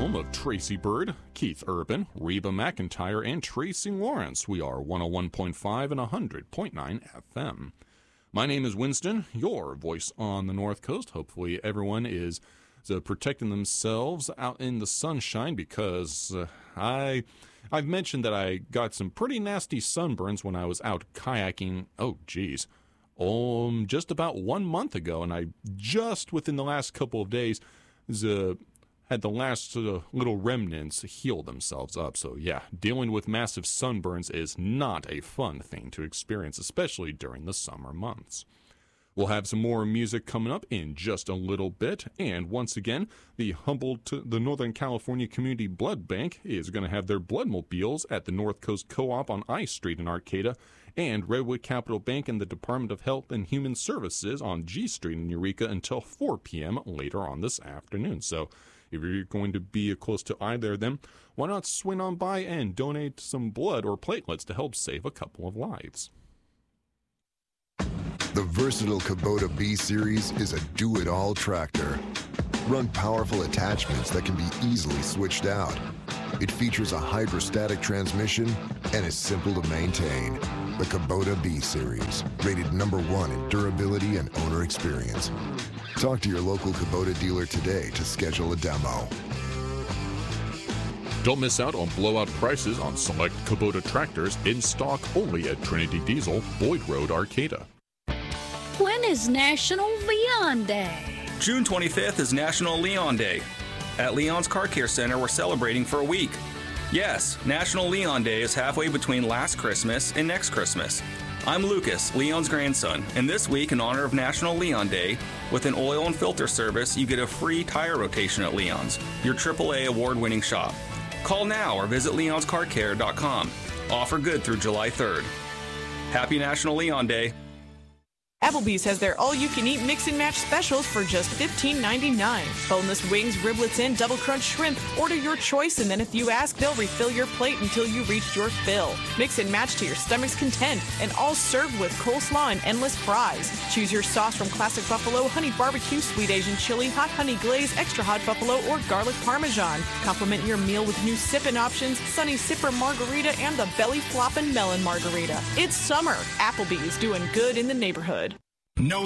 home of Tracy Bird, Keith Urban, Reba McEntire, and Tracy Lawrence. We are 101.5 and 100.9 FM. My name is Winston, your voice on the North Coast. Hopefully everyone is protecting themselves out in the sunshine, because I've mentioned that I got some pretty nasty sunburns when I was out kayaking. Just about 1 month ago, and I just within the last couple of days had the last little remnants heal themselves up. So yeah, dealing with massive sunburns is not a fun thing to experience, especially during the summer months. We'll have some more music coming up in just a little bit, and once again, the Northern California Community Blood Bank is going to have their Bloodmobiles at the North Coast Co-op on I Street in Arcata, and Redwood Capital Bank and the Department of Health and Human Services on G Street in Eureka until 4 p.m. later on this afternoon. So if you're going to be close to either of them, why not swing on by and donate some blood or platelets to help save a couple of lives? The versatile Kubota B-Series is a do-it-all tractor. Run powerful attachments that can be easily switched out. It features a hydrostatic transmission and is simple to maintain. The Kubota B-Series, rated #1 in durability and owner experience. Talk to your local Kubota dealer today to schedule a demo. Don't miss out on blowout prices on select Kubota tractors in stock only at Trinity Diesel, Boyd Road, Arcata. When is National Leon Day? June 25th is National Leon Day. At Leon's Car Care Center, we're celebrating for a week. Yes, National Leon Day is halfway between last Christmas and next Christmas. I'm Lucas, Leon's grandson, and this week, in honor of National Leon Day, with an oil and filter service, you get a free tire rotation at Leon's, your AAA award-winning shop. Call now or visit leonscarcare.com. Offer good through July 3rd. Happy National Leon Day. Applebee's has their all-you-can-eat mix-and-match specials for just $15.99. Boneless wings, riblets, and double crunch shrimp. Order your choice, and then if you ask, they'll refill your plate until you reach your fill. Mix and match to your stomach's content, and all served with coleslaw and endless fries. Choose your sauce from Classic Buffalo, Honey Barbecue, Sweet Asian Chili, Hot Honey Glaze, Extra Hot Buffalo, or Garlic Parmesan. Complement your meal with new sippin' options, Sunny Sipper Margarita, and the Belly Floppin' Melon Margarita. It's summer. Applebee's, doing good in the neighborhood. No